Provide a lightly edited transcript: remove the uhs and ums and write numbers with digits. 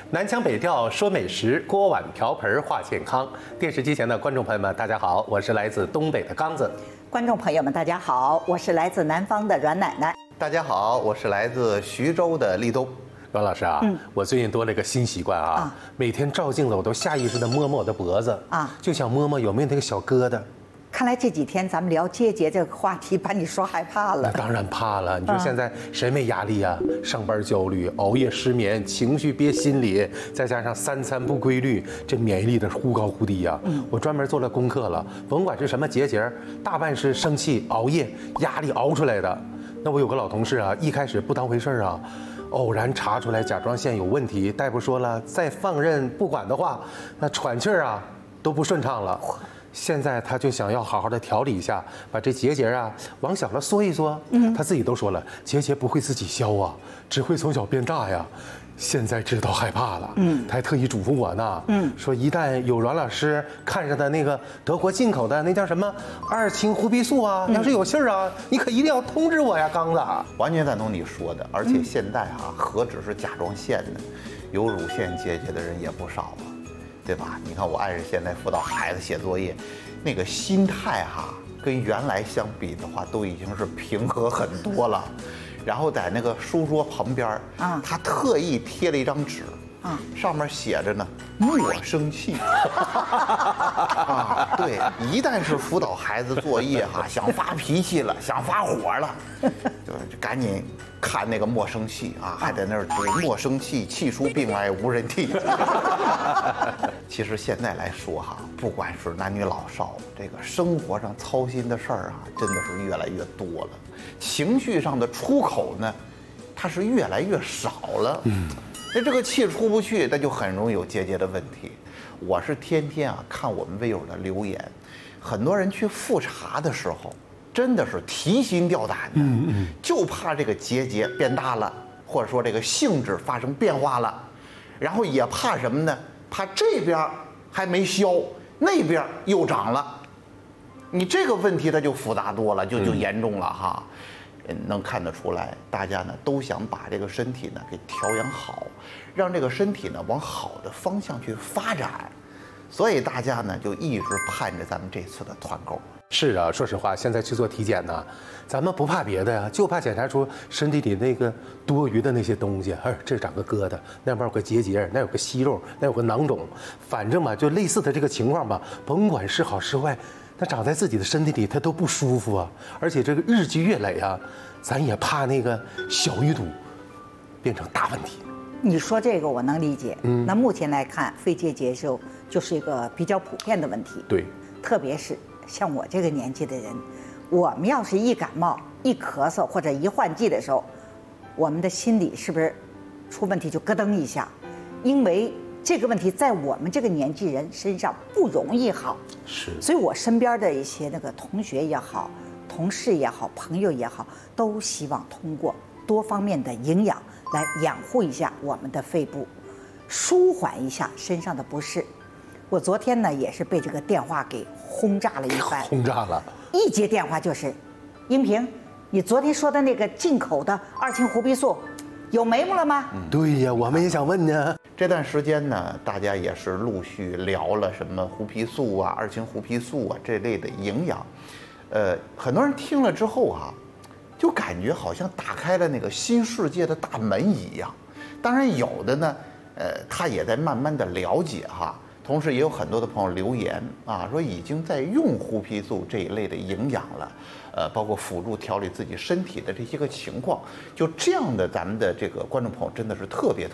南腔北调说美食，锅碗瓢盆话健康。电视机前的观众朋友们，大家好，我是来自东北的刚子。 观众朋友们，大家好，我是来自南方的阮奶奶。 大家好，我是来自徐州的立冬。 阮老师啊，我最近多了一个新习惯啊，每天照镜子我都下意识地摸摸我的脖子啊，就想摸摸有没有那个小疙瘩。 看来这几天咱们聊结节这个话题，把你说害怕了。 那当然怕了。你说现在谁没压力啊？上班焦虑，熬夜失眠，情绪憋心里，再加上三餐不规律，这免疫力的忽高忽低呀。我专门做了功课了，甭管是什么结节，大半是生气、熬夜、压力熬出来的。那我有个老同事啊，一开始不当回事啊，偶然查出来甲状腺有问题，大夫说了，再放任不管的话，那喘气儿啊都不顺畅了。现在他就想要好好的调理一下，把这结节啊往小了缩一缩。他自己都说了，结节不会自己消啊，只会从小变大呀。现在知道害怕了。他还特意嘱咐我呢。说一旦有阮老师看着的那个德国进口的那叫什么二氢胡皮素啊，要是有信儿啊，你可一定要通知我呀，刚子。 完全赞同你说的，而且现在何止是甲状腺呢，有乳腺结节的人也不少啊。对吧？你看我爱人现在辅导孩子写作业，那个心态跟原来相比的话，都已经是平和很多了。然后在那个书桌旁边他特意贴了一张纸上面写着呢，莫生气。对，一旦是辅导孩子作业想发脾气了，想发火了，就赶紧看那个莫生气还在那儿读莫生气，气出病来无人替。其实现在来说不管是男女老少，这个生活上操心的事儿真的是越来越多了，情绪上的出口呢，它是越来越少了。那这个气出不去，那就很容易有结节的问题。我是天天看我们微友的留言，很多人去复查的时候，真的是提心吊胆的，就怕这个结节变大了，或者说这个性质发生变化了，然后也怕什么呢？怕这边还没消，那边又长了。你这个问题它就复杂多了，就严重了能看得出来，大家呢都想把这个身体呢给调养好，让这个身体呢往好的方向去发展，所以大家呢就一直盼着咱们这次的团购。 是啊，说实话，现在去做体检呢，咱们不怕别的呀，就怕检查出身体里那个多余的那些东西。这长个疙瘩，那边有个结节，那有个息肉，那有个囊肿，反正吧，就类似的这个情况吧，甭管是好是坏，那长在自己的身体里，它都不舒服啊。而且这个日积月累咱也怕那个小淤堵变成大问题。 你说这个我能理解。那目前来看，肺结节就是一个比较普遍的问题。 对， 特别是像我这个年纪的人，我们要是一感冒、一咳嗽或者一换季的时候，我们的心里是不是出问题就咯噔一下？因为这个问题在我们这个年纪人身上不容易好。 是， 所以我身边的一些那个同学也好、同事也好、朋友也好，都希望通过多方面的营养来养护一下我们的肺部，舒缓一下身上的不适。我昨天呢也是被这个电话给轰炸了一番。 轰炸了！ 一接电话就是，英平，你昨天说的那个进口的二氢胡皮素有眉目了吗？ 对呀，我们也想问呢。 这段时间呢，大家也是陆续聊了什么胡皮素二氢胡皮素这类的营养，很多人听了之后就感觉好像打开了那个新世界的大门一样。当然有的呢，他也在慢慢的了解同时也有很多的朋友留言说已经在用胡皮素这一类的营养了，包括辅助调理自己身体的这些个情况。就这样的咱们的这个观众朋友真的是特别